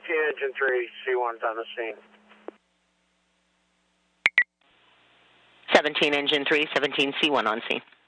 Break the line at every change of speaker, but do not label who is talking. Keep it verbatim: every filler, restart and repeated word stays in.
seventeen Engine three, C one's on the scene.
seventeen Engine three, seventeen C one on scene.